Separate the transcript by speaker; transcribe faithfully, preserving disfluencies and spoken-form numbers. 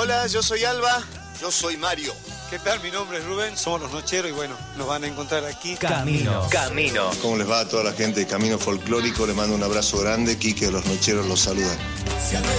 Speaker 1: Hola, yo soy Alba. Yo soy Mario.
Speaker 2: ¿Qué tal? Mi nombre es Rubén, somos Los Nocheros y bueno, nos van a encontrar aquí.
Speaker 3: Camino.
Speaker 4: Camino.
Speaker 5: ¿Cómo les va a toda la gente de Camino Folclórico? Les mando un abrazo grande. Quique de Los Nocheros los saluda.